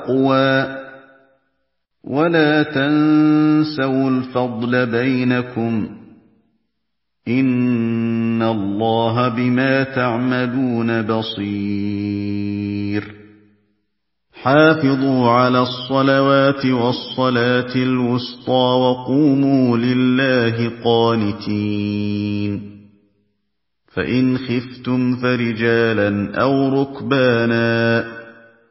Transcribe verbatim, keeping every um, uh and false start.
وَالتَّقْوَىٰ وَلَا تَنسَوُا الْفَضْلَ بَيْنَكُمْ ۚ إِنَّ اللَّهَ بِمَا تَعْمَلُونَ بَصِيرٌ حافظوا على الصلوات والصلاة الوسطى وقوموا لله قانتين فإن خفتم فرجالا أو ركبانا